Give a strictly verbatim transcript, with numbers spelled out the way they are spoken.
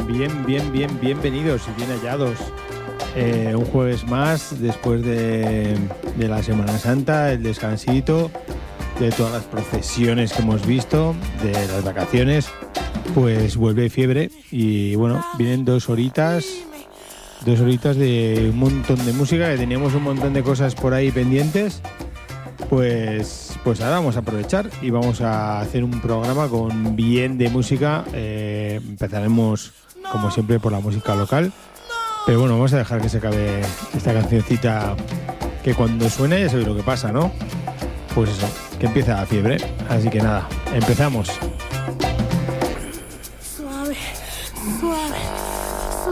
bien, bien, bien, bienvenidos y bien hallados. Eh, un jueves más después de, de la Semana Santa, el descansito, de todas las procesiones que hemos visto, de las vacaciones, pues vuelve fiebre y bueno, vienen dos horitas, dos horitas de un montón de música, que teníamos un montón de cosas por ahí pendientes. Pues, pues ahora vamos a aprovechar y vamos a hacer un programa con bien de música. Eh, empezaremos, como siempre, por la música local. Pero bueno, vamos a dejar que se acabe esta cancioncita, que cuando suene ya sabéis lo que pasa, ¿no? Pues eso, que empieza la fiebre. Así que nada, empezamos.